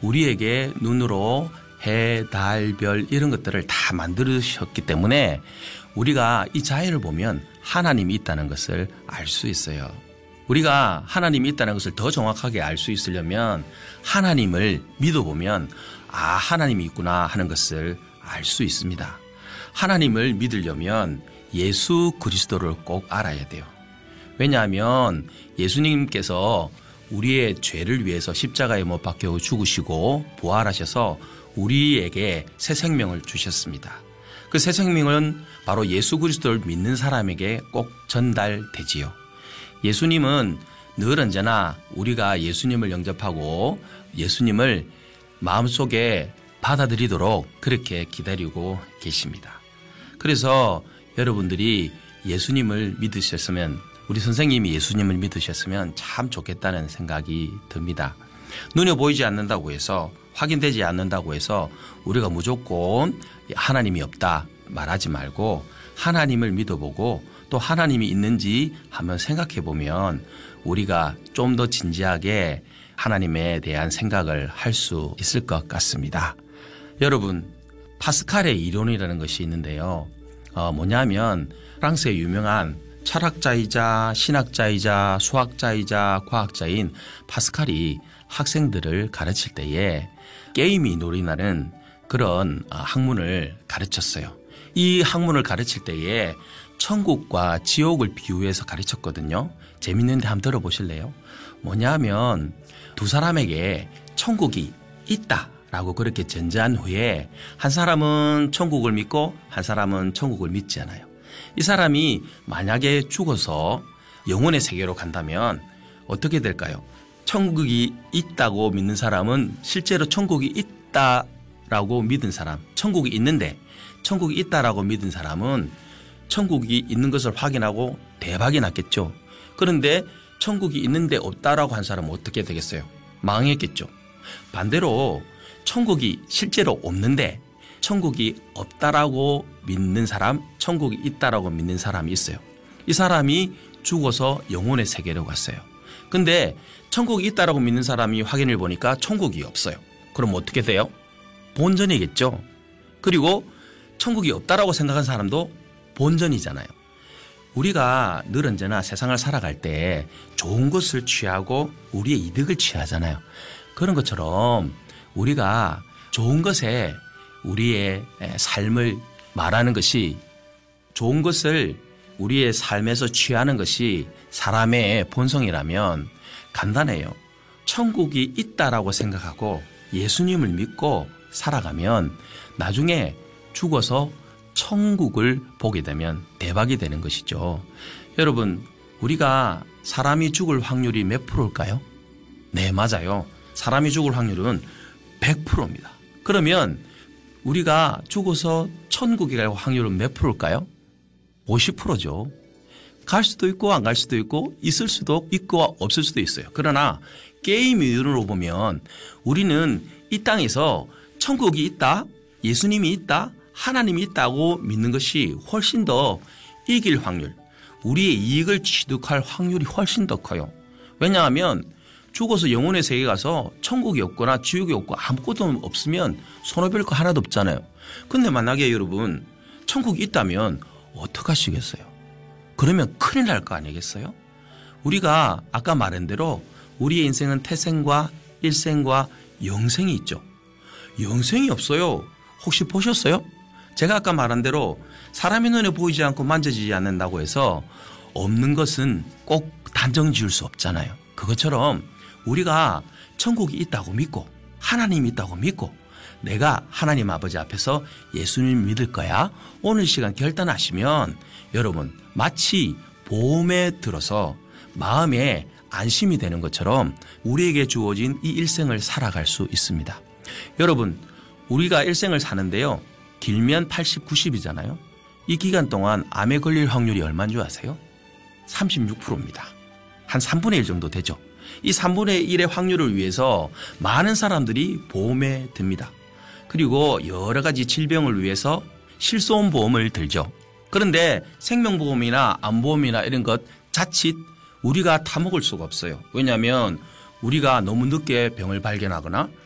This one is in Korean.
우리에게 눈으로 해, 달, 별 이런 것들을 다 만들으셨기 때문에 우리가 이 자연을 보면 하나님이 있다는 것을 알 수 있어요. 우리가 하나님이 있다는 것을 더 정확하게 알 수 있으려면 하나님을 믿어보면 하나님이 있구나 하는 것을 알 수 있습니다. 하나님을 믿으려면 예수 그리스도를 꼭 알아야 돼요. 왜냐하면 예수님께서 우리의 죄를 위해서 십자가에 못 박혀 죽으시고 부활하셔서 우리에게 새 생명을 주셨습니다. 그 새 생명은 바로 예수 그리스도를 믿는 사람에게 꼭 전달되지요. 예수님은 늘 언제나 우리가 예수님을 영접하고 예수님을 마음속에 받아들이도록 그렇게 기다리고 계십니다. 그래서 여러분들이 예수님을 믿으셨으면, 우리 선생님이 예수님을 믿으셨으면 참 좋겠다는 생각이 듭니다. 눈에 보이지 않는다고 해서, 확인되지 않는다고 해서 우리가 무조건 하나님이 없다 말하지 말고 하나님을 믿어보고 또 하나님이 있는지 한번 생각해 보면 우리가 좀 더 진지하게 하나님에 대한 생각을 할 수 있을 것 같습니다. 여러분, 파스칼의 이론이라는 것이 있는데요. 뭐냐면 프랑스의 유명한 철학자이자 신학자이자 수학자이자 과학자인 파스칼이 학생들을 가르칠 때에 게임이 놀이라는 그런 학문을 가르쳤어요. 이 학문을 가르칠 때에 천국과 지옥을 비유해서 가르쳤거든요. 재밌는데 한번 들어보실래요? 뭐냐면 두 사람에게 천국이 있다라고 그렇게 전제한 후에 한 사람은 천국을 믿고 한 사람은 천국을 믿지 않아요. 이 사람이 만약에 죽어서 영혼의 세계로 간다면 어떻게 될까요? 천국이 있다고 믿는 사람은 실제로 천국이 있다라고 믿은 사람, 천국이 있는데 천국이 있다라고 믿은 사람은 천국이 있는 것을 확인하고 대박이 났겠죠. 그런데 천국이 있는데 없다라고 한 사람은 어떻게 되겠어요? 망했겠죠. 반대로 천국이 실제로 없는데 천국이 없다라고 믿는 사람, 천국이 있다라고 믿는 사람이 있어요. 이 사람이 죽어서 영혼의 세계로 갔어요. 근데 천국이 있다라고 믿는 사람이 확인을 보니까 천국이 없어요. 그럼 어떻게 돼요? 본전이겠죠. 그리고 천국이 없다라고 생각한 사람도 본전이잖아요. 우리가 늘 언제나 세상을 살아갈 때 좋은 것을 취하고 우리의 이득을 취하잖아요. 그런 것처럼 우리가 좋은 것에 우리의 삶을 말하는 것이, 좋은 것을 우리의 삶에서 취하는 것이 사람의 본성이라면 간단해요. 천국이 있다라고 생각하고 예수님을 믿고 살아가면 나중에 죽어서 천국을 보게 되면 대박이 되는 것이죠. 여러분, 우리가 사람이 죽을 확률이 몇 프로일까요? 네, 맞아요. 사람이 죽을 확률은 100%입니다. 그러면 우리가 죽어서 천국에 갈 확률은 몇 프로일까요? 50%죠. 갈 수도 있고 안 갈 수도 있고 있을 수도 있고 없을 수도 있어요. 그러나 게임 이론으로 보면 우리는 이 땅에서 천국이 있다, 예수님이 있다, 하나님이 있다고 믿는 것이 훨씬 더 이길 확률, 우리의 이익을 취득할 확률이 훨씬 더 커요. 왜냐하면 죽어서 영혼의 세계에 가서 천국이 없거나 지옥이 없고 아무것도 없으면 손해볼 거 하나도 없잖아요. 근데 만약에 여러분 천국이 있다면 어떡하시겠어요? 그러면 큰일 날 거 아니겠어요? 우리가 아까 말한 대로 우리의 인생은 태생과 일생과 영생이 있죠. 영생이 없어요. 혹시 보셨어요? 제가 아까 말한 대로 사람의 눈에 보이지 않고 만져지지 않는다고 해서 없는 것은 꼭 단정 지을 수 없잖아요. 그것처럼 우리가 천국이 있다고 믿고 하나님이 있다고 믿고 내가 하나님 아버지 앞에서 예수님 믿을 거야, 오늘 시간 결단하시면 여러분 마치 보험에 들어서 마음에 안심이 되는 것처럼 우리에게 주어진 이 일생을 살아갈 수 있습니다. 여러분, 우리가 일생을 사는데요, 길면 80, 90이잖아요. 이 기간 동안 암에 걸릴 확률이 얼마인 줄 아세요? 36%입니다. 한 3분의 1 정도 되죠. 이 3분의 1의 확률을 위해서 많은 사람들이 보험에 듭니다. 그리고 여러 가지 질병을 위해서 실손보험을 들죠. 그런데 생명보험이나 암보험이나 이런 것 자칫 우리가 타먹을 수가 없어요. 왜냐하면 우리가 너무 늦게 병을 발견하거나